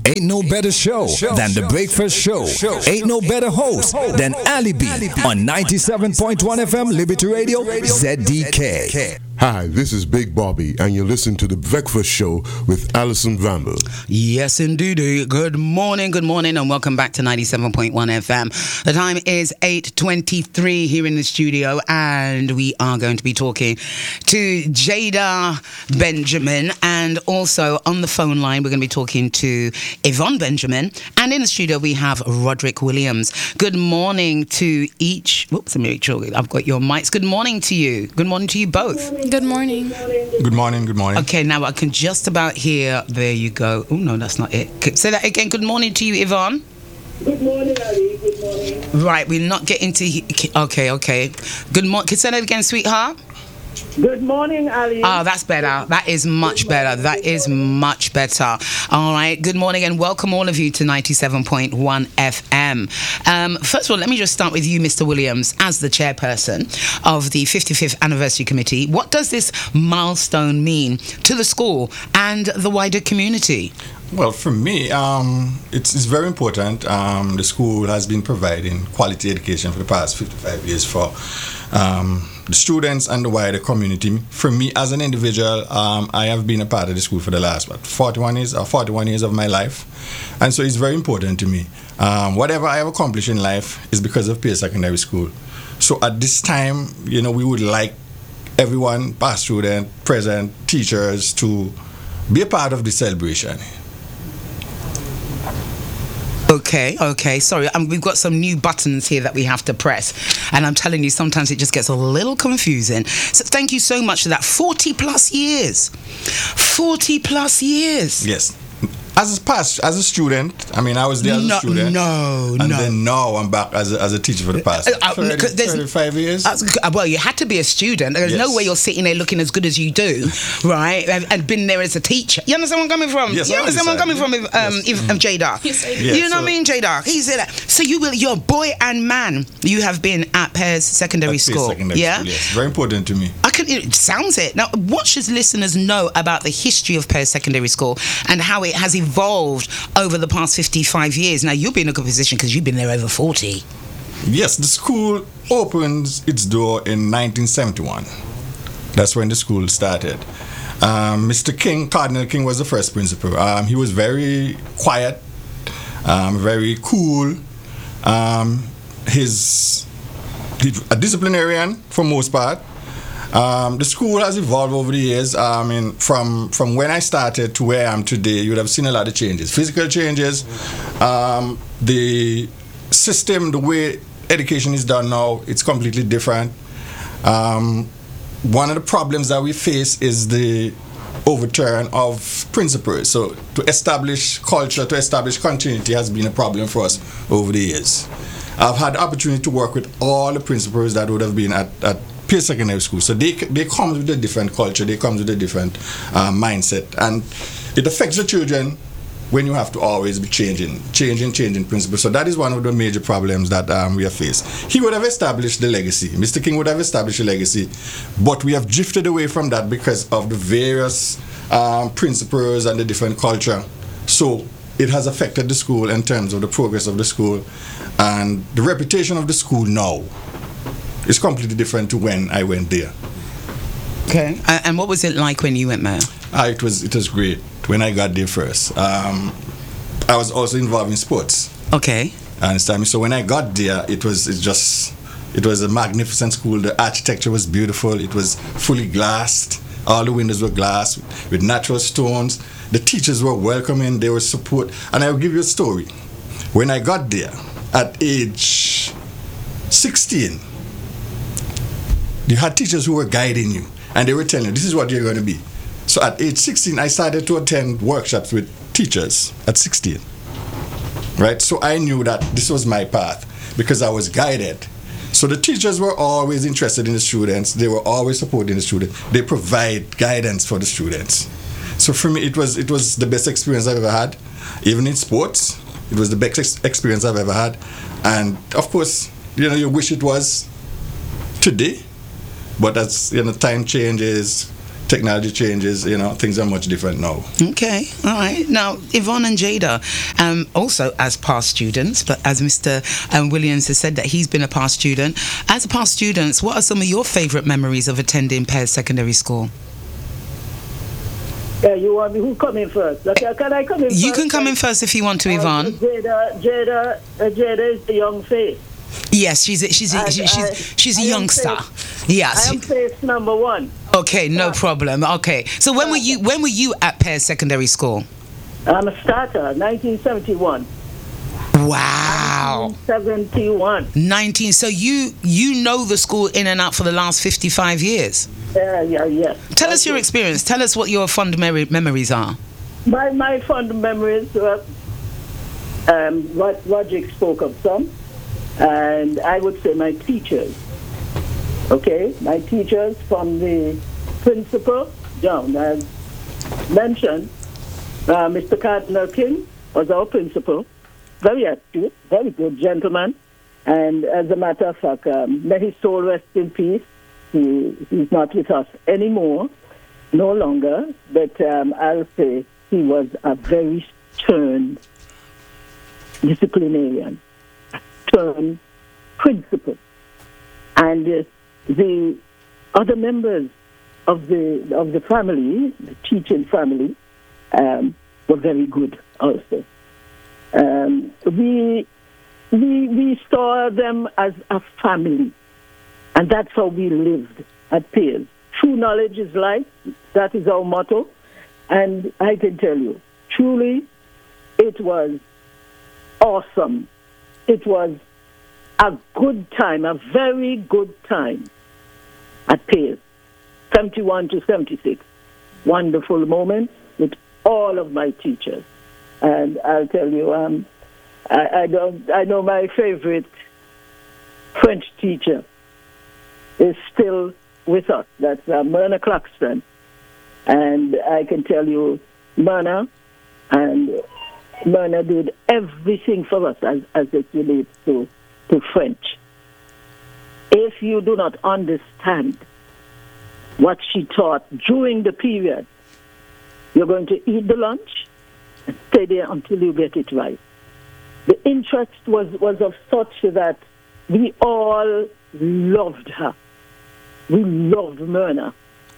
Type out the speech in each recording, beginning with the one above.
Ain't no better show than The Breakfast Show. Ain't no better host than Ali B on 97.1 FM Liberty Radio ZDK. Hi, this is Big Bobby, and you're listening to The Breakfast Show with Alison Bramble. Yes, indeed. Good morning, and welcome back to 97.1 FM. The time is 8:23 here in the studio, and we are going to be talking to Jada Benjamin, and also on the phone line, we're going to be talking to Yvonne Benjamin, and in the studio, we have Roderick Williams. Good morning to each. Whoops, let me make sure I've got your mics. Good morning to you. Good morning to you both. Good morning. Good morning. Good morning. Okay, now I can just about hear. There you go. Oh, no, that's not it. Say that again. Good morning to you, Yvonne. Good morning, Ali. Good morning. Right, we're not getting to... Okay. Good morning. Can you say that again, sweetheart? Good morning, Ali. Oh, that's better. That is much better. All right. Good morning and welcome all of you to 97.1 FM. First of all, let me just start with you, Mr. Williams, as the chairperson of the 55th Anniversary Committee. What does this milestone mean to the school and the wider community? Well, for me, it's very important. The school has been providing quality education for the past 55 years for the students and the wider community. For me, as an individual, I have been a part of the school for the last 41 years of my life, and so it's very important to me. Whatever I have accomplished in life is because of Pierce Secondary School. So at this time, we would like everyone, past student, present, teachers, to be a part of the celebration. Okay. Sorry, we've got some new buttons here that we have to press. And I'm telling you, sometimes it just gets a little confusing. So thank you so much for that. 40 plus years. Yes. As a student, I was there as a student. Then now I'm back as a teacher for the past 35 years. Well, you had to be a student. There's no way you're sitting there looking as good as you do, right? And been there as a teacher. You understand where I'm coming from? Yes, you understand where I'm coming from, Jada? Yes, I do. You know what I mean, Jada? He said that. So you're boy and man. You have been at Pears Secondary School. Yeah? School, yes. Very important to me. It sounds it. Now, what should listeners know about the history of Pears Secondary School and how it has evolved over the past 55 years? Now, you'll be in a good position because you've been there over 40. Yes, the school opened its door in 1971. That's when the school started. Mr. King, Cardinal King, was the first principal. He was very quiet, very cool. He's a disciplinarian for most part. The school has evolved over the years. From when I started to where I am today, you would have seen a lot of changes. Physical changes, the system, the way education is done now, it's completely different. One of the problems that we face is the overturn of principles. So to establish culture, to establish continuity has been a problem for us over the years. I've had the opportunity to work with all the principals that would have been at Pierce Secondary School. So they come with a different culture, they come with a different mindset, and it affects the children when you have to always be changing principles. So that is one of the major problems that we have faced. He would have established the legacy. Mr. King would have established a legacy, but we have drifted away from that because of the various principles and the different culture. So it has affected the school in terms of the progress of the school, and the reputation of the school now is completely different to when I went there. Okay. And what was it like when you went there? It was great when I got there first. I was also involved in sports. Okay. Understand me? So when I got there, it was a magnificent school. The architecture was beautiful. It was fully glassed. All the windows were glass with natural stones. The teachers were welcoming. They were support. And I'll give you a story. When I got there at age 16, you had teachers who were guiding you, and they were telling you, this is what you're going to be. So at age 16, I started to attend workshops with teachers at 16. Right? So I knew that this was my path because I was guided. So the teachers were always interested in the students. They were always supporting the students. They provide guidance for the students. So for me, it was the best experience I've ever had. Even in sports, it was the best experience I've ever had. And of course, you wish it was today. But as time changes, technology changes, things are much different now. Okay, all right. Now, Yvonne and Jada, also as past students, but as Mr. Williams has said that he's been a past student. As a past students, what are some of your favourite memories of attending Pears Secondary School? Yeah, you want me who come in first? Okay, can I come in first? You can come in first if you want to, Yvonne. Jada is the young face. Yes, she's a youngster. Yes. I am face number 1. Okay, no problem. Okay. So when were you at Pears Secondary School? I'm a starter, 1971. Wow. 1971. So you know the school in and out for the last 55 years. Yeah. Tell us your experience. Tell us what your fond memories are. My fond memories were what Roderick spoke of some, and I would say my teachers. Okay, my teachers from the principal down. As mentioned, Mr. Cardinal King was our principal. Very astute, very good gentleman. And as a matter of fact, may his soul rest in peace. He's not with us anymore, no longer. But I'll say he was a very stern disciplinarian, stern principal. And the other members of the family, the teaching family, were very good also. We saw them as a family, and that's how we lived at Pears. True knowledge is life. That is our motto. And I can tell you, truly, it was awesome. It was a good time, a very good time at Pears. 71 to 76. Wonderful moments with all of my teachers. And I'll tell you, I know my favorite French teacher is still with us. That's Myrna Claxton. And I can tell you, Myrna did everything for us as it relates to French. If you do not understand what she taught during the period, you're going to eat the lunch and stay there until you get it right. The interest was of such that we all loved her. We loved Myrna,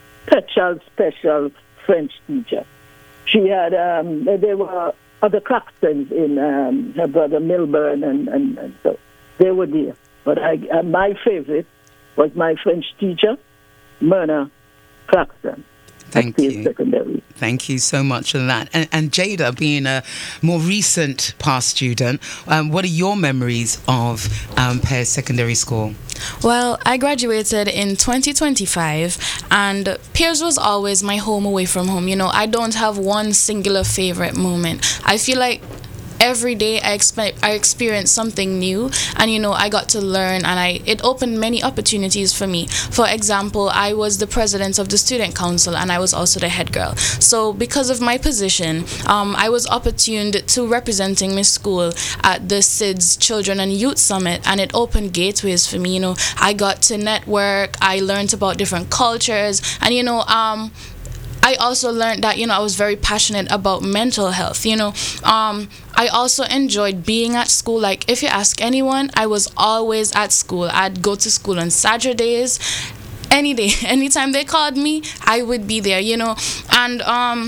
special French teacher. She had, there were other Claxtons in her brother Milburn, and so they were there. But my favorite was my French teacher, Myrna Claxton. Thank you. Secondary. Thank you so much for that. And Jada, being a more recent past student, what are your memories of Pears Secondary School? Well, I graduated in 2025, and Pears was always my home away from home. You know, I don't have one singular favorite moment. I feel like every day I experienced something new, and you know, I got to learn, and it opened many opportunities for me. For example, I was the president of the student council, and I was also the head girl. So because of my position, I was opportuned to representing my school at the SIDS Children and Youth Summit, and it opened gateways for me. You know, I got to network, I learned about different cultures, and you know, I also learned that, you know, I was very passionate about mental health. You know, I also enjoyed being at school. Like, if you ask anyone, I was always at school. I'd go to school on Saturdays, any day, anytime they called me, I would be there, you know. And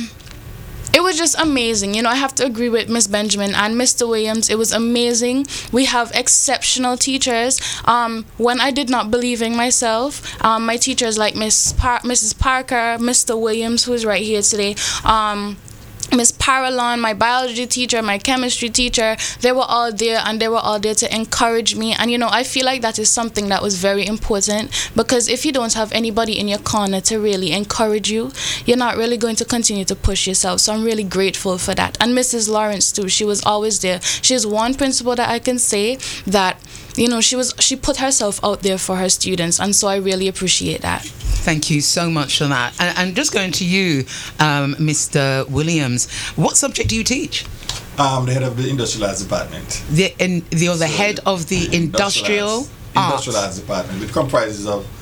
it was just amazing. You know, I have to agree with Miss Benjamin and Mr. Williams. It was amazing. We have exceptional teachers. When I did not believe in myself, my teachers like Mrs. Parker, Mr. Williams, who is right here today, Miss Paralon, my biology teacher, my chemistry teacher, they were all there, and they were all there to encourage me. And you know, I feel like that is something that was very important, because if you don't have anybody in your corner to really encourage you, you're not really going to continue to push yourself. So I'm really grateful for that. And Mrs. Lawrence too, she was always there. She's one principal that I can say that, you know, she put herself out there for her students, and so I really appreciate that. Thank you so much for that. And just going to you, Mr. Williams, what subject do you teach? The head of the industrial arts department. The head of the industrial arts department, which comprises of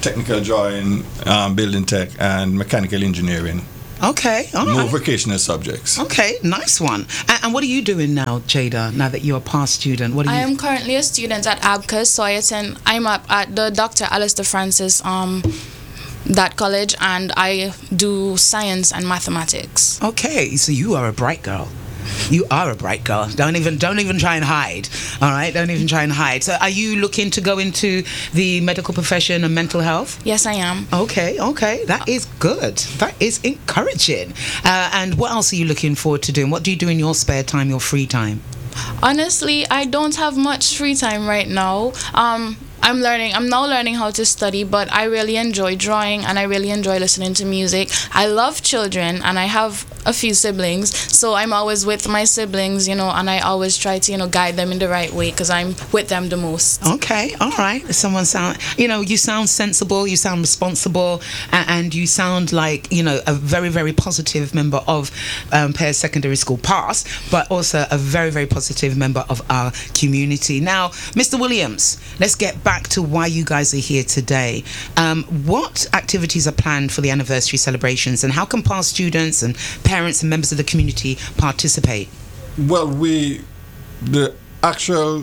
technical drawing, building tech, and mechanical engineering. Okay, all right. No vocational subjects. Okay, nice one. And what are you doing now, Jada, now that you're a past student? What are you... I am currently a student at ABCUS, so I'm up at the Dr. Alistair Francis that college, and I do science and mathematics. Okay, so you are a bright girl. You are a bright girl. Don't even try and hide. All right, don't even try and hide. So, are you looking to go into the medical profession and mental health? Yes, I am. Okay. That is good. That is encouraging. And what else are you looking forward to doing? What do you do in your spare time, your free time? Honestly, I don't have much free time right now. I'm now learning how to study, but I really enjoy drawing and I really enjoy listening to music. I love children and I have a few siblings, so I'm always with my siblings, and I always try to, guide them in the right way because I'm with them the most. Okay, all right. You sound sensible, you sound responsible, and you sound like, a very, very positive member of Pears Secondary School past, but also a very, very positive member of our community. Now, Mr. Williams, let's get back to why you guys are here today. What activities are planned for the anniversary celebrations, and how can past students and parents and members of the community participate? Well, the actual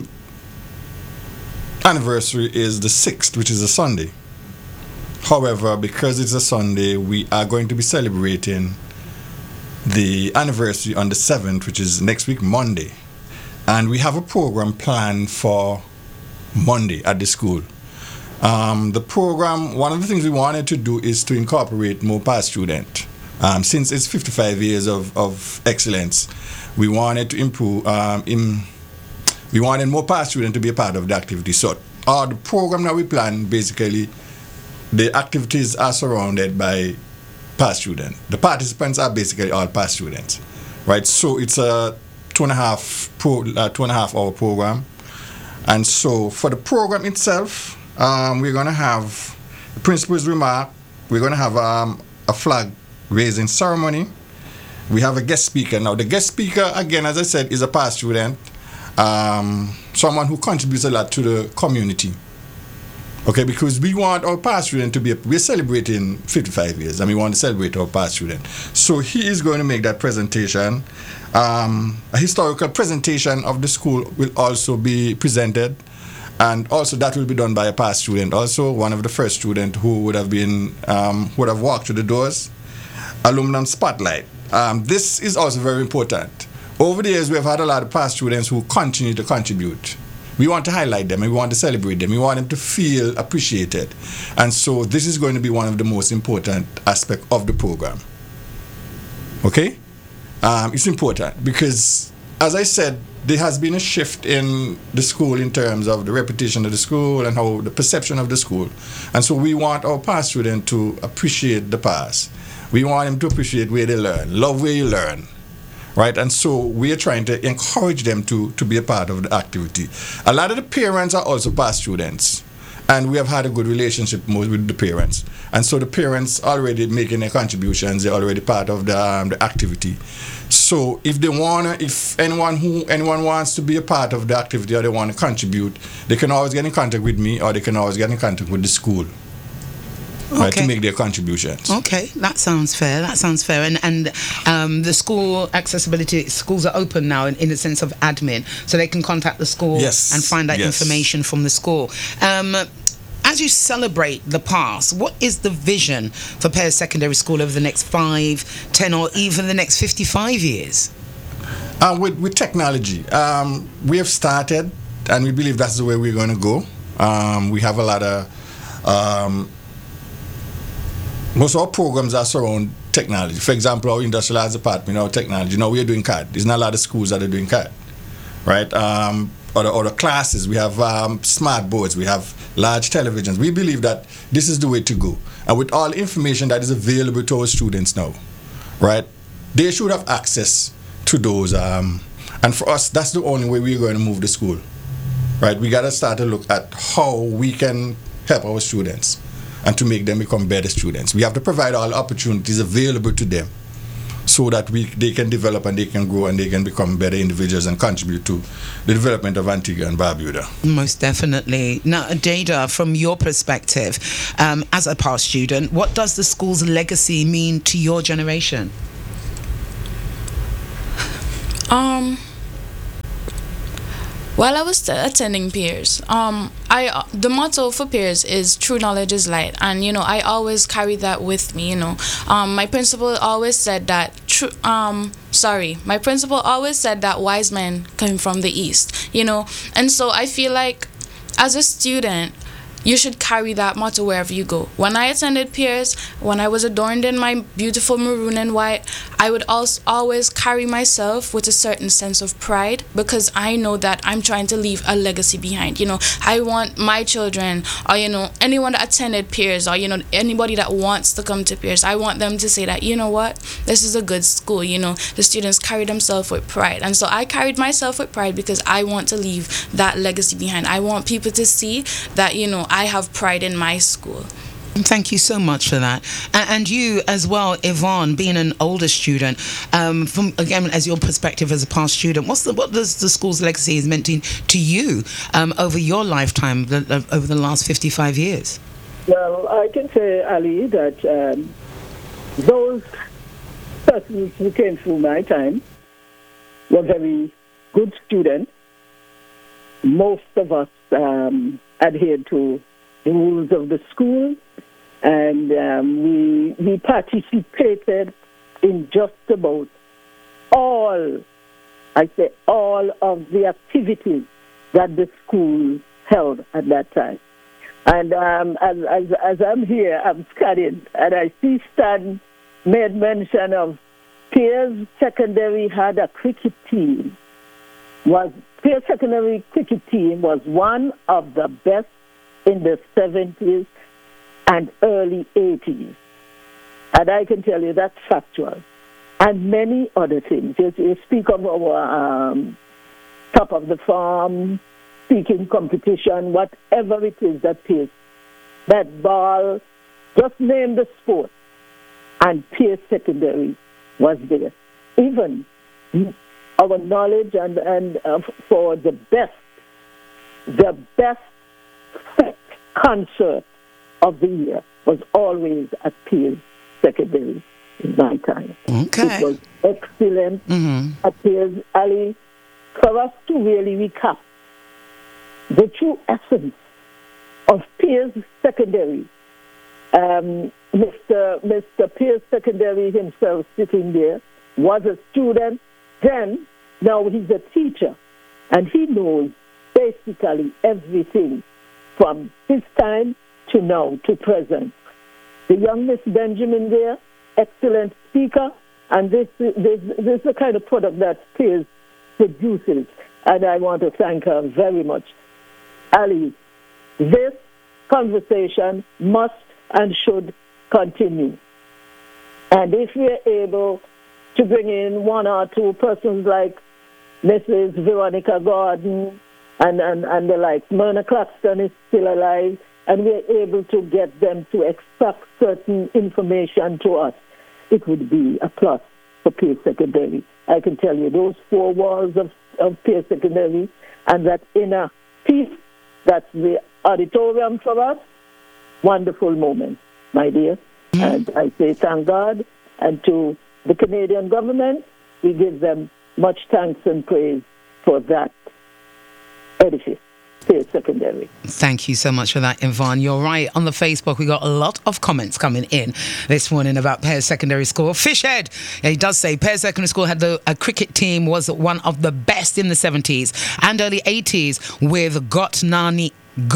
anniversary is the 6th, which is a Sunday. However, because it's a Sunday, we are going to be celebrating the anniversary on the 7th, which is next week, Monday. And we have a program planned for Monday at the school. The program, one of the things we wanted to do is to incorporate more past students. Since it's 55 years of excellence, we wanted to improve, we wanted more past students to be a part of the activity. So the program that we plan, basically, the activities are surrounded by past students. The participants are basically all past students, right? So it's a 2.5 hour program. And so for the program itself, we're going to have the principal's remark. We're going to have a flag raising ceremony. We have a guest speaker. Now, the guest speaker, again, as I said, is a past student, someone who contributes a lot to the community. Okay, because we want our past student to we're celebrating 55 years, and we want to celebrate our past student. So he is going to make that presentation. A historical presentation of the school will also be presented, and also that will be done by a past student, also one of the first students who would have walked through the doors. Aluminum spotlight. This is also very important. Over the years, we have had a lot of past students who continue to contribute. We want to highlight them, and we want to celebrate them. We want them to feel appreciated. And so this is going to be one of the most important aspects of the program. Okay? It's important because, as I said, there has been a shift in the school in terms of the reputation of the school and how the perception of the school. And so we want our past students to appreciate the past. We want them to appreciate where they learn, love where you learn. Right, and so we are trying to encourage them to be a part of the activity. A lot of the parents are also past students, and we have had a good relationship with the parents. And so the parents already making their contributions; they're already part of the activity. So if anyone wants to be a part of the activity or they want to contribute, they can always get in contact with me, or they can always get in contact with the school. Right, to make their contributions. Okay, that sounds fair. And the school schools are open now in the sense of admin, so they can contact the school and find that information from the school. As you celebrate the past, what is the vision for Pears Secondary School over the next 5, 10, or even the next 55 years? With technology, we have started, and we believe that's the way we're going to go. We have a lot of most of our programs are surround technology. For example, our industrial arts department, our technology. We are doing CAD. There's not a lot of schools that are doing CAD, right? Or the classes, we have smart boards, we have large televisions. We believe that this is the way to go. And with all information that is available to our students now, right, they should have access to those. And for us, that's the only way we're going to move the school, right? We got to start to look at how we can help our students and to make them become better students. We have to provide all opportunities available to them so that they can develop and they can grow and they can become better individuals and contribute to the development of Antigua and Barbuda. Most definitely. Now, Dada, from your perspective, as a past student, what does the school's legacy mean to your generation? While I was attending Peers, the motto for Peers is "True knowledge is light," and I always carry that with me. My principal always said that my principal always said that wise men come from the east. And so I feel like as a student, you should carry that motto wherever you go. When I attended Peers, when I was adorned in my beautiful maroon and white, I would also always carry myself with a certain sense of pride, because I know that I'm trying to leave a legacy behind. I want my children, or anyone that attended Peers, or anybody that wants to come to Peers, I want them to say that, what, this is a good school. The students carry themselves with pride, and so I carried myself with pride because I want to leave that legacy behind. I want people to see that I have pride in my school. Thank you so much for that. And you as well, Yvonne, being an older student, from again, as your perspective as a past student, what does the school's legacy has meant to you over your lifetime, over the last 55 years? Well, I can say, Ali, that those persons who came through my time were very good students. Most of us adhered to the rules of the school, and we participated in just about all of the activities that the school held at that time. And as I'm here, I'm studying, and I see Stan made mention of Peers Secondary had a cricket team. Peers Secondary cricket team was one of the best in the 70s and early 80s. And I can tell you that's factual. And many other things. You speak of our top of the farm, speaking competition, whatever it is that is, that ball, just name the sport. And Peers Secondary was there. Even our knowledge and for the best concert of the year was always at Peers Secondary in my time. Okay. It was excellent at Peers. Ali, for us to really recap the true essence of Peers Secondary, Mr. Peers Secondary himself sitting there was a student then. Now he's a teacher, and he knows basically everything from his time to now to present. The young Miss Benjamin there, excellent speaker, and this is the kind of product that Peers produces, and I want to thank her very much. Ali, this conversation must and should continue. And if we're able to bring in one or two persons like Mrs. Veronica Gordon and the like, Myrna Claxton is still alive, and we're able to get them to extract certain information to us, it would be a plus for Peers Secondary. I can tell you, those four walls of Peers Secondary and that inner piece, that's the auditorium for us, wonderful moment, my dear. And I say thank God, and to the Canadian government, we give them much thanks and praise for that edifice, Peers Secondary. Thank you so much for that, Yvonne. You're right. On the Facebook, we got a lot of comments coming in this morning about Peers Secondary School. Fishhead, he does say Peers Secondary School had a cricket team, was one of the best in the 70s and early 80s with Gotnani.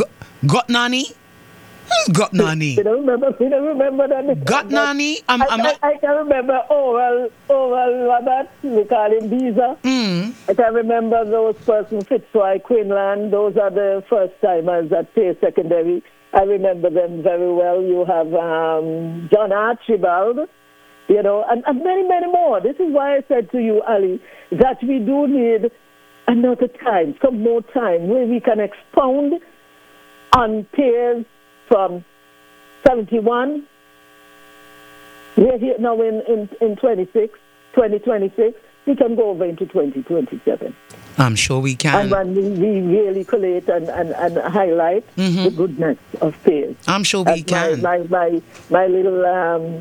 Gotnani. We don't remember that. Gotnani. I can remember Oral Robert, we call him Beezer. I can remember those persons, Fitzroy, Quinlan, those are the first timers at Peers Secondary. I remember them very well. You have John Archibald, and many, many more. This is why I said to you, Ali, that we do need another time, some more time, where we can expound on Peers from 71. We're here now in 26. 2026, we can go over into 2027. I'm sure we can. And when we really collate and highlight the goodness of Piers. I'm sure we can. My little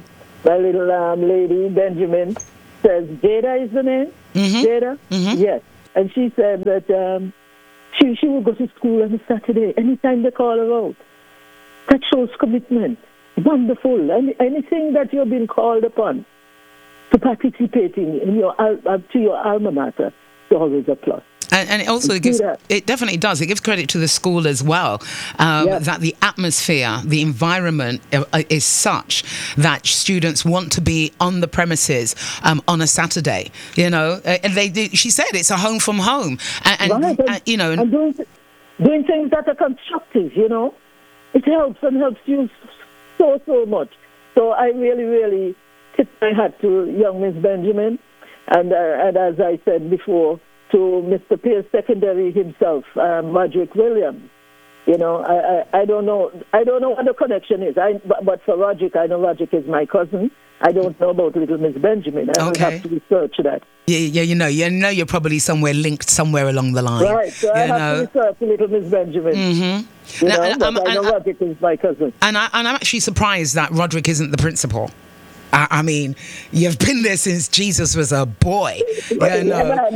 lady, Benjamin, says, Jada is the name? Jada? Yes. And she said that she will go to school on a Saturday, anytime they call her out. That shows commitment. Wonderful. Anything that you're being called upon to participating in your to your alma mater is always a plus. And it also gives, it definitely does. It gives credit to the school as well, that the atmosphere, the environment is such that students want to be on the premises on a Saturday. You know, and she said it's a home from home, and you know, and doing things that are constructive. You know, it helps you so much. So I really tip my hat to young Miss Benjamin, and as I said before, to Mr. Piers Secondary himself, Roderick Williams. You know, I don't know what the connection is. But for Roderick, I know Roderick is my cousin. I don't know about little Miss Benjamin. I will have to research that. Yeah, you know, you're probably somewhere linked somewhere along the line. Right, so I have to research little Miss Benjamin. You know, but I know Roderick is my cousin. And I'm actually surprised that Roderick isn't the principal. I mean, you've been there since Jesus was a boy. You know,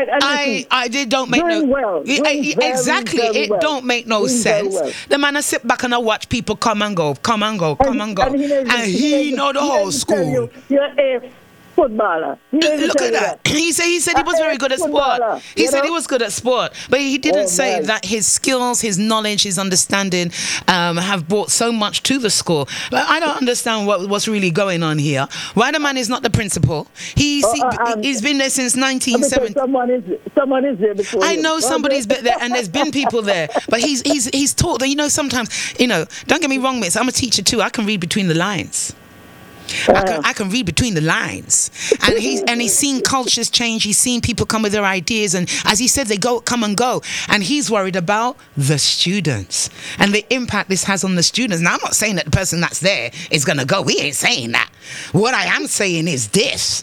it don't make no exactly. It don't make no sense. The man I sit back and I watch people come and go, and he know the whole school. You're a footballer. Look at that. He said he was very good at sport. He said he was good at sport, but he didn't say that his skills, his knowledge, his understanding have brought so much to the school. But I don't understand what's really going on here. Why the man is not the principal? He's been there since 1970. Someone is there before. I know somebody's been there, and there's been people there. But he's taught that, you know, sometimes, you know, don't get me wrong, miss, I'm a teacher too. I can read between the lines. I can read between the lines, and he's seen cultures change. He's seen people come with their ideas, and as he said, they come and go. And he's worried about the students and the impact this has on the students. Now, I'm not saying that the person that's there is going to go. We ain't saying that. What I am saying is this.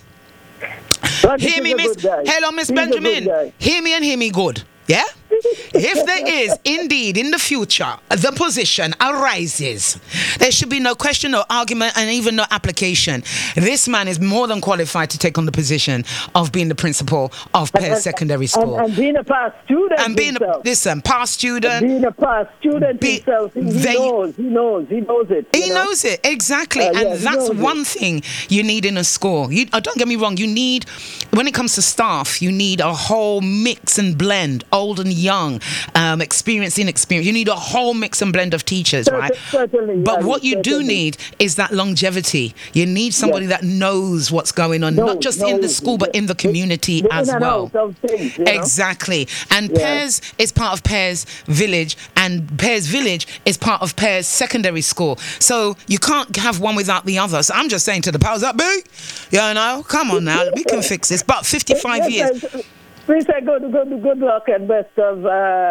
Hear me, Miss. Hello, Miss Benjamin. Hear me and hear me good. Yeah? If there is indeed in the future the position arises, there should be no question, no argument, and even no application. This man is more than qualified to take on the position of being the principal of Piers Secondary School. And being a past student and being past student. Being a past student himself. He knows it. He knows it, exactly. And that's one thing you need in a school. Don't get me wrong, you need, when it comes to staff, you need a whole mix and blend, old and young, experienced, inexperienced. You need a whole mix and blend of teachers, right? Certainly, but what you do need is that longevity. You need somebody that knows what's going on, not just in the school, but in the community as well. Things, exactly. And Piers is part of Piers Village, and Piers Village is part of Piers Secondary School. So you can't have one without the other. So I'm just saying to the powers that be, you know, come on now, we can fix this. But 55 years. We say good luck and best of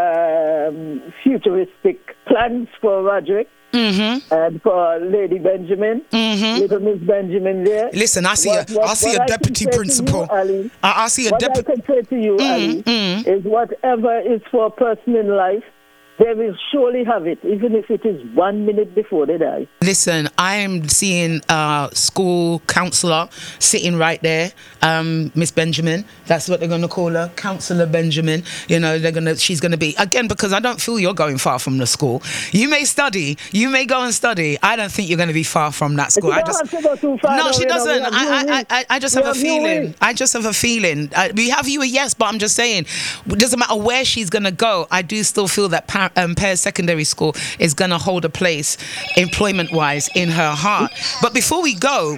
futuristic plans for Roderick and for Lady Benjamin, little Miss Benjamin there. Listen, I see a deputy principal. I see a deputy. What I can say to you, Ali, is whatever is for a person in life, they will surely have it, even if it is 1 minute before they die. Listen, I am seeing a school counsellor sitting right there, Miss Benjamin. That's what they're going to call her, Counsellor Benjamin. You know, she's going to be, again, because I don't feel you're going far from the school. You may go and study. I don't think you're going to be far from that school. Have to go too far. No, she doesn't. I just have a feeling. I just have a feeling. We have you a yes, but I'm just saying, it doesn't matter where she's going to go. I do still feel that Piers Secondary School is going to hold a place employment-wise in her heart. But before we go,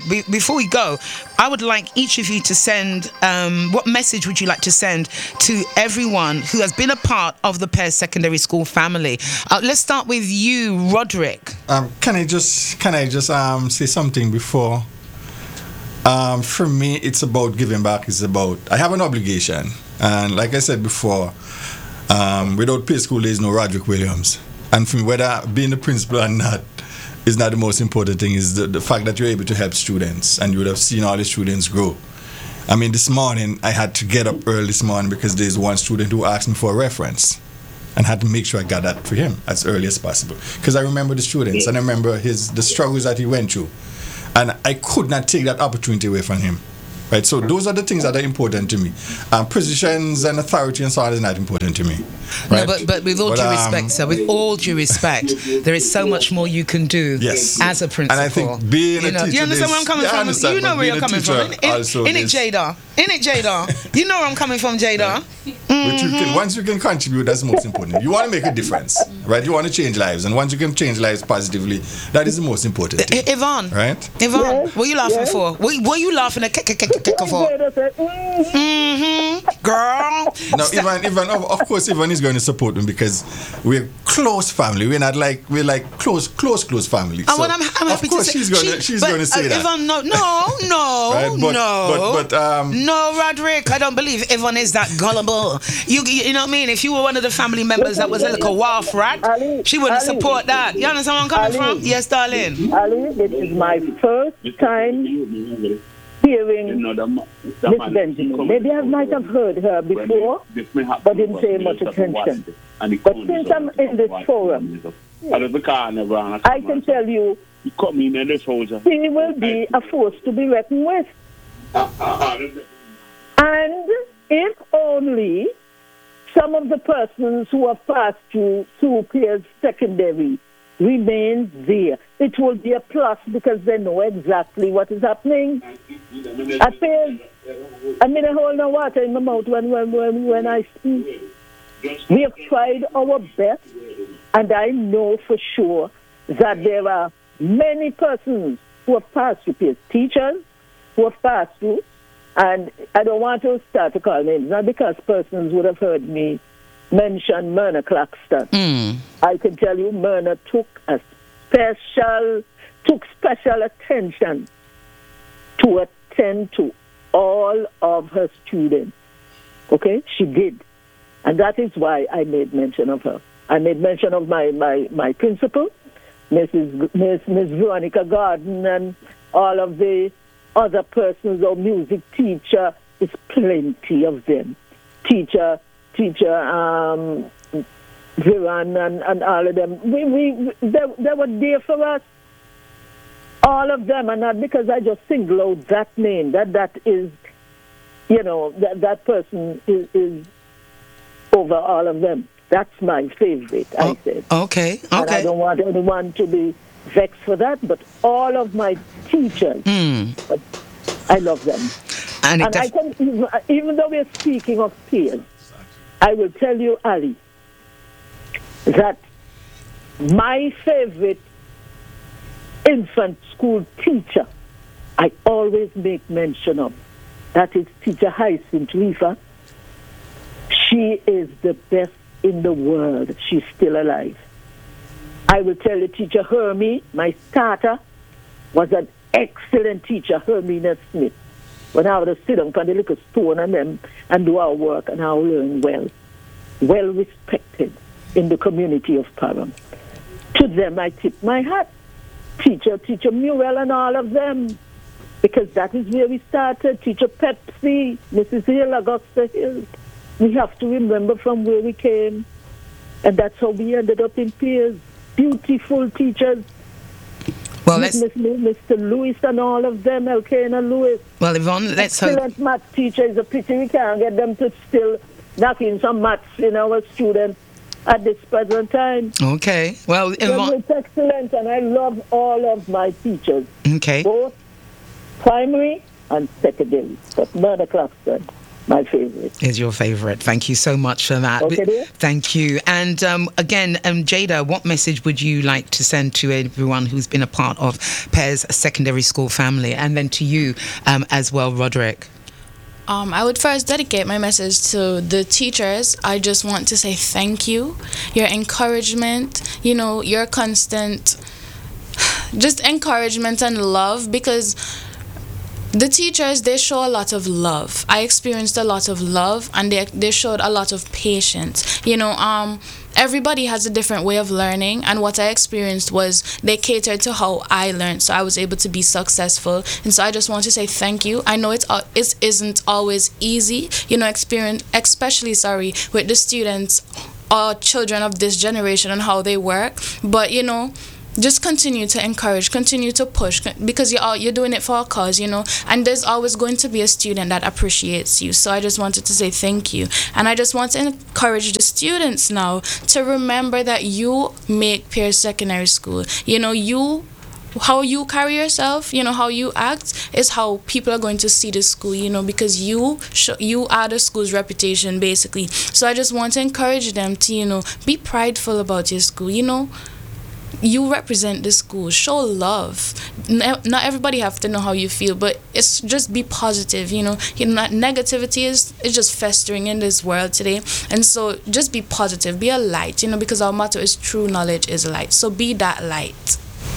I would like each of you to send, what message would you like to send to everyone who has been a part of the Piers Secondary School family? Let's start with you, Roderick. Can I just say something before? For me, it's about giving back. I have an obligation, and like I said before, without Piers School, there is no Roderick Williams. And for me, whether being the principal or not is not the most important thing. Is the fact that you're able to help students, and you would have seen all the students grow. I mean, this morning I had to get up early this morning because there's one student who asked me for a reference, and had to make sure I got that for him as early as possible. Because I remember the students, and I remember the struggles that he went through, and I could not take that opportunity away from him. Right, so those are the things that are important to me. Positions and authority and so on is not important to me. Right? No, but with all due respect, sir, with all due respect, there is so much more you can do as a principal. And I think being a teacher, you understand where I'm coming from? You know where you're coming from. In it, Jada? You know where I'm coming from, Jada? But once you can contribute, that's the most important. You want to make a difference, right? You want to change lives, and once you can change lives positively, that is the most important thing. Yvonne, right? Yvonne, what are you laughing for? What are you laughing at? For? Girl. No, Ivan, of course, Ivan is going to support me because we're close family. We're close family. So I'm happy of course, to say, she's going to say that. Ivan, no, right? No, Roderick, I don't believe Ivan is that gullible. You know what I mean? If you were one of the family members that was like a wharf rat, she wouldn't support that. You understand where I'm coming from? Yes, darling. Ali, this is my first time hearing Miss Benjamin. Maybe I might have heard her before, but didn't pay much attention. But since I'm in this forum, I can tell you, she will be a force to be reckoned with. And if only some of the persons who have passed through Piers Secondary remains there, it will be a plus because they know exactly what is happening. At Piers, I mean, I hold no water in my mouth when I speak. We have tried our best, and I know for sure that there are many persons who have passed through Piers, teachers who have passed through, and I don't want to start to call names, not because persons would have heard me mention Myrna Claxton. I can tell you Myrna took special attention to attend to all of her students. Okay? She did. And that is why I made mention of her. I made mention of my principal, Miss Veronica Garden, and all of the other persons, or music teacher, is plenty of them. Teacher Viran and all of them. They were there for us. All of them, and not because I just single out that name. That is, that person is over all of them. That's my favorite, I said. Okay. And I don't want anyone to be vexed for that, but all of my teachers, I love them. And I can, even though we're speaking of peers, I will tell you, Ali, that my favorite infant school teacher, I always make mention of, that is Teacher Hyacinth Rifa. She is the best in the world. She's still alive. I will tell you, Teacher Hermie, my starter, was an excellent teacher, Hermina Smith. When I would sit down on the little stone and do our work, and I would learn well respected in the community of Param. To them, I tip my hat. Teacher Muriel and all of them, because that is where we started. Teacher Pepsi, Mrs. Hill, Augusta Hill. We have to remember from where we came, and that's how we ended up in Piers. Beautiful teachers. Well, Mr. Lewis and all of them, Elkanah Lewis. Well, Yvonne, let's hope. Excellent math teacher. Is a pity we can't get them to still knock in some maths in our students at this present time. Okay. Well, Yvonne, it's excellent, and I love all of my teachers. Okay. Both primary and secondary. But Myrna Claxton, my favorite. Is your favorite. Thank you so much for that. Okay, dear. Thank you. And again, Jada, what message would you like to send to everyone who's been a part of Piers Secondary School family, and then to you as well, Roderick? I would first dedicate my message to the teachers. I just want to say thank you. Your encouragement, your constant just encouragement and love, because the teachers, they show a lot of love. I experienced a lot of love, and they showed a lot of patience. Every everybody has a different way of learning, and what I experienced was they catered to how I learned, so I was able to be successful. And so I just want to say thank you. I know it isn't always easy, experience, especially with the students or children of this generation and how they work, but just continue to encourage, continue to push, because you're doing it for a cause, and there's always going to be a student that appreciates you. So I just wanted to say thank you. And I just want to encourage the students now to remember that you make Pierce Secondary School. How you carry yourself, how you act is how people are going to see the school, because you are the school's reputation, basically. So I just want to encourage them to, be prideful about your school, You represent the school. Show love. Not everybody have to know how you feel, but it's just be positive. Negativity is just festering in this world today, and so just be positive. Be a light. Because our motto is true knowledge is light. So be that light.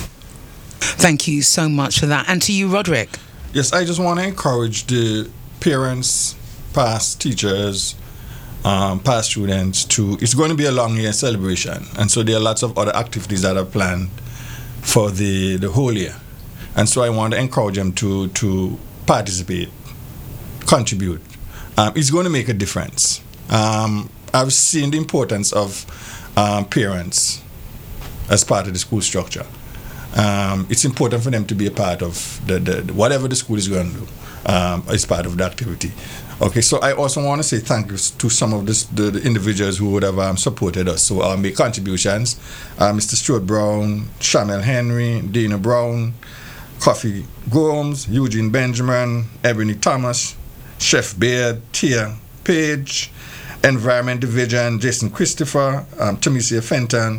Thank you so much for that. And to you, Roderick. Yes, I just want to encourage the parents, past teachers, past students it's going to be a long year celebration, and so there are lots of other activities that are planned for the whole year, and so I want to encourage them to participate, contribute. It's going to make a difference. I've seen the importance of parents as part of the school structure. It's important for them to be a part of the whatever the school is going to do as part of the activity. Okay, so I also want to say thank you to some of the individuals who would have supported us. So made contributions. Mr. Stuart Brown, Shamel Henry, Dana Brown, Coffee Gomes, Eugene Benjamin, Ebony Thomas, Chef Beard, Tia Page, Environment Division, Jason Christopher, Tamesia Fenton,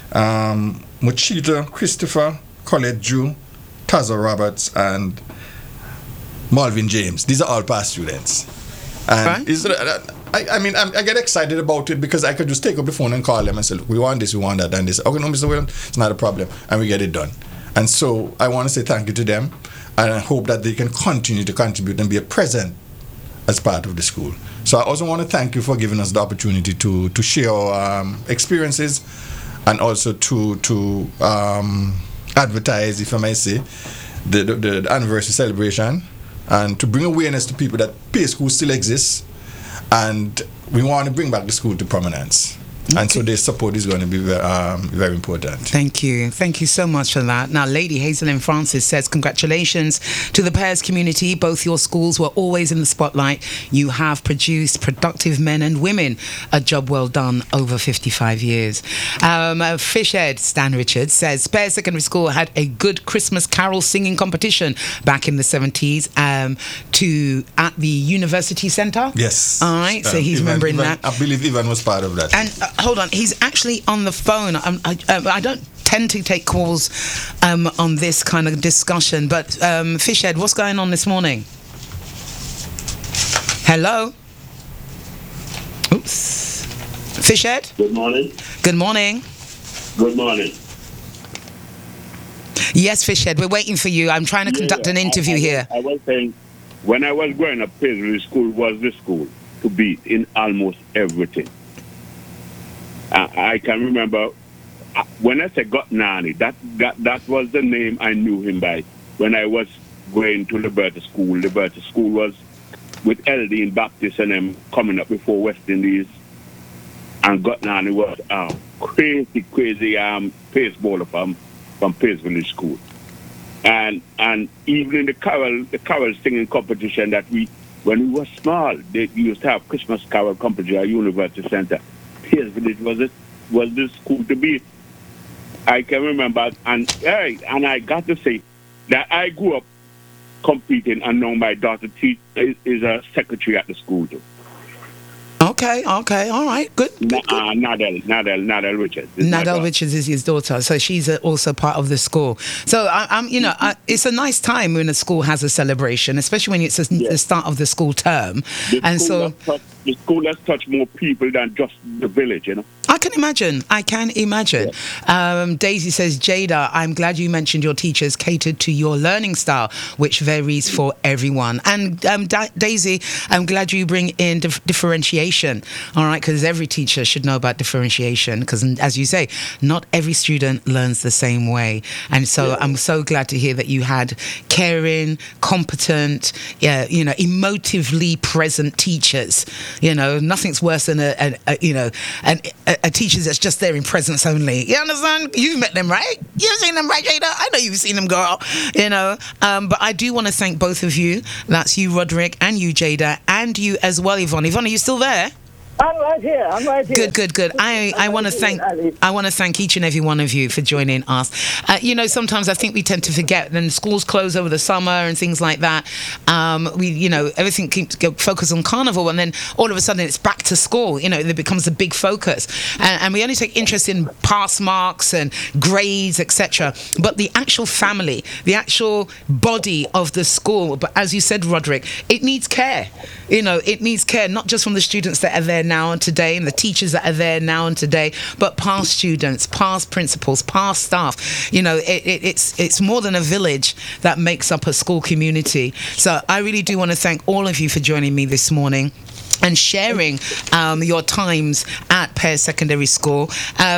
Mochita Christopher, Colette Drew, Taza Roberts, and Malvin James. These are all past students. And I get excited about it because I could just take up the phone and call them and say, look, we want this, we want that, and this. Okay, no, Mr. Williams, it's not a problem. And we get it done. And so I want to say thank you to them, and I hope that they can continue to contribute and be a present as part of the school. So I also want to thank you for giving us the opportunity to share our experiences, and also to advertise, if I may say, the anniversary celebration, and to bring awareness to people that Pierce School still exists, and we want to bring back the school to prominence. Okay. And so their support is going to be very important. Thank you. Thank you so much for that. Now, Lady Hazelyn Francis says, congratulations to the Pears community. Both your schools were always in the spotlight. You have produced productive men and women. A job well done over 55 years. Fishhead Stan Richards says, Pears Secondary School had a good Christmas carol singing competition back in the 70s at the University Centre. Yes. All right, so he's remembering that. I believe Ivan was part of that. And hold on, he's actually on the phone. I don't tend to take calls on this kind of discussion, but Fishhead, what's going on this morning? Hello? Oops. Fishhead? Good morning. Good morning. Good morning. Yes, Fishhead, we're waiting for you. I'm trying to conduct an interview here. I was saying, when I was growing up, Paisley School was the school to beat in almost everything. I can remember when I said Gotnani, that was the name I knew him by when I was going to Liberta School. Liberta School was with Eldine Baptist and them coming up before West Indies. And Gotnani was a crazy pace bowler from Pace Village School. And even in the carol singing competition that when we were small, we used to have Christmas carol competition at University Centre. Pace Village was the school to be. I can remember, and I got to say that I grew up competing, and now my daughter is a secretary at the school too. Okay, all right, good. Nadel Richards. Nadel Richards is his daughter, so she's also part of the school. So it's a nice time when a school has a celebration, especially when it's the start of the school term. The school has touched more people than just the village, I can imagine. Daisy says, Jada, I'm glad you mentioned your teachers catered to your learning style, which varies for everyone. And Daisy, I'm glad you bring in differentiation, all right, because every teacher should know about differentiation, because as you say, not every student learns the same way. And so I'm so glad to hear that you had caring, competent, emotively present teachers. Nothing's worse than a teacher that's just there in presence only. You understand? You've met them, right? You've seen them, right, Jada? I know you've seen them, girl. But I do want to thank both of you. That's you, Roderick, and you, Jada, and you as well, Yvonne. Yvonne, are you still there? I'm right here. Good. I want to thank each and every one of you for joining us. Sometimes I think we tend to forget. Then schools close over the summer and things like that. Everything keeps focused on carnival, and then all of a sudden it's back to school. It becomes a big focus, and we only take interest in pass marks and grades, etc. But the actual family, the actual body of the school. But as you said, Roderick, it needs care. It needs care, not just from the students that are there now and today and the teachers that are there now and today, but past students, past principals, past staff. It's more than a village that makes up a school community. So I really do want to thank all of you for joining me this morning and sharing your times at Pears Secondary School.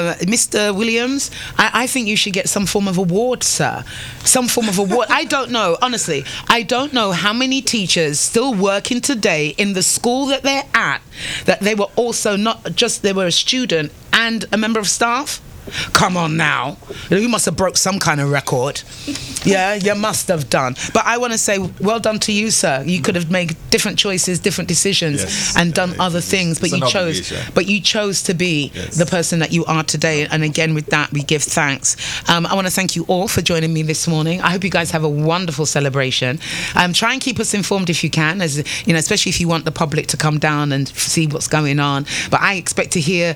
Mr. Williams, I think you should get some form of award, sir. Some form of award. I don't know, honestly. I don't know how many teachers still working today in the school that they're at, that they were also not just, they were a student and a member of staff. Come on now. You must have broke some kind of record. Yeah, you must have done. But I want to say, well done to you, sir. You could have made different choices, different decisions, and done other things, but you chose to be the person that you are today. And again, with that, we give thanks. I want to thank you all for joining me this morning. I hope you guys have a wonderful celebration. Try and keep us informed if you can, especially if you want the public to come down and see what's going on. But I expect to hear,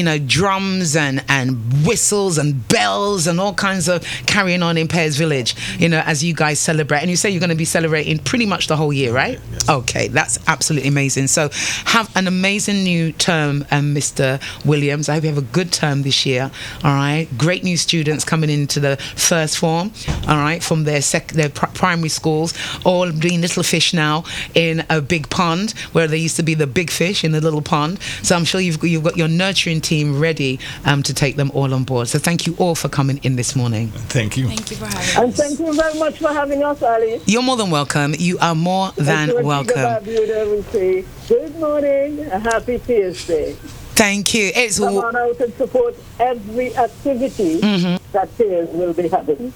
drums and whistles and bells and all kinds of carrying on in Pears Village, as you guys celebrate. And you say you're going to be celebrating pretty much the whole year, right? Yes. Okay, that's absolutely amazing. So have an amazing new term, Mr. Williams. I hope you have a good term this year, all right? Great new students coming into the first form, all right, from their primary schools, all being little fish now in a big pond, where they used to be the big fish in the little pond. So I'm sure you've got your nurturing team ready to take them all on board. So thank you all for coming in this morning. Thank you. Thank you for having us. And thank you very much for having us, Ali. You're more than welcome. You are more than welcome. We say good morning, a happy Tuesday. Thank you. Come on out and support every activity that Pears will be having.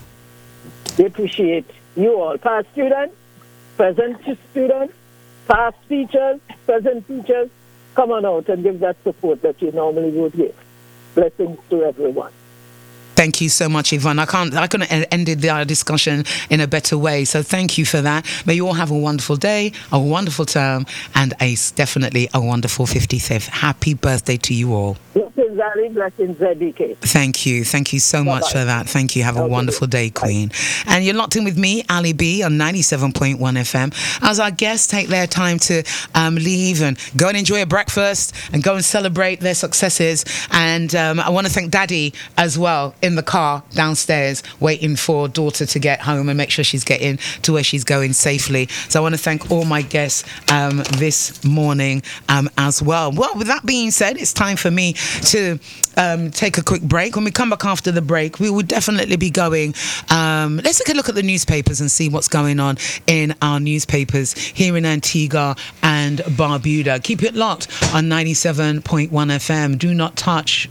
We appreciate you all, past students, present students, past teachers, present teachers. Come on out and give that support that you normally would give. Blessings to everyone. Thank you so much, Yvonne. I couldn't have ended our discussion in a better way. So thank you for that. May you all have a wonderful day, a wonderful term, and definitely a wonderful 55th. Happy birthday to you all. Blessings, Ali. Blessings, ZDK. Thank you. Thank you so much for that. Thank you. Have a wonderful day, Queen. And you're locked in with me, Ali B, on 97.1 FM. As our guests take their time to leave and go and enjoy a breakfast and go and celebrate their successes. And I want to thank Daddy as well in the car downstairs, waiting for daughter to get home and make sure she's getting to where she's going safely. So I want to thank all my guests this morning as well. Well, with that being said, it's time for me to take a quick break. When we come back after the break, we will definitely be going, let's take a look at the newspapers and see what's going on in our newspapers here in Antigua and Barbuda. Keep it locked on 97.1 FM. Do not touch.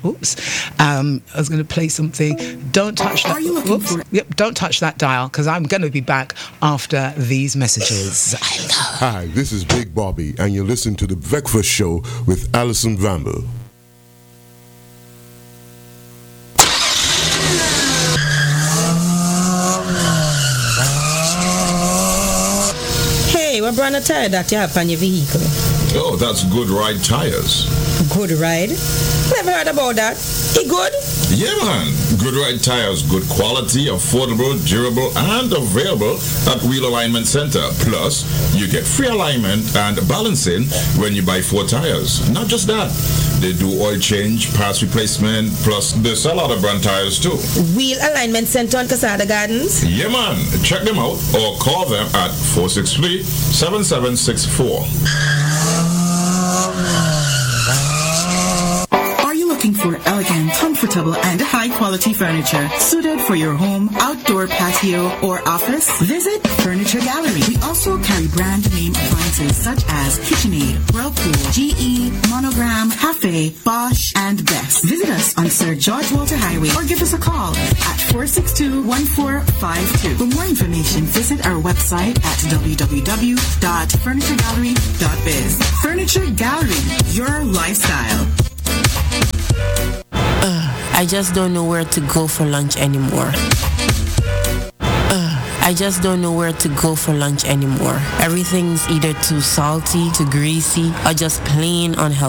I was going to play something. Don't touch that. Yep, don't touch that dial, because I'm going to be back after these messages. Hi, this is Big Bobby, and you're listening to The Breakfast Show with Alison Vamble. Hey, what brand of tire that you have on your vehicle? Oh, that's Good Ride Tires. Good Ride? Never heard about that. It good? Yeah, man. Good Ride tires, good quality, affordable, durable, and available at Wheel Alignment Center. Plus, you get free alignment and balancing when you buy 4 tires. Not just that, they do oil change, parts replacement, plus they sell other brand tires too. Wheel Alignment Center on Casada Gardens? Yeah, man. Check them out or call them at 463-7764. Looking for elegant, comfortable, and high-quality furniture suited for your home, outdoor patio, or office? Visit Furniture Gallery. We also carry brand name appliances such as KitchenAid, Whirlpool, GE, Monogram, Cafe, Bosch, and Best. Visit us on Sir George Walter Highway or give us a call at 462-1452. For more information, visit our website at www.furnituregallery.biz. Furniture Gallery, your lifestyle. I just don't know where to go for lunch anymore. I just don't know where to go for lunch anymore. Everything's either too salty, too greasy, or just plain unhealthy.